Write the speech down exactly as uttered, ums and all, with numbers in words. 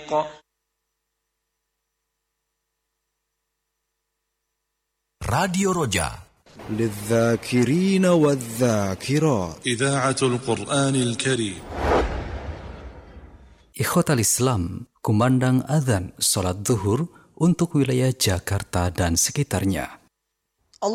الطريق. راديو رجاء للذاكرين والذاكرات. إذاعة القرآن الكريم. Ikhwatal Islam, kumandang adzan salat zuhur untuk wilayah Jakarta dan sekitarnya.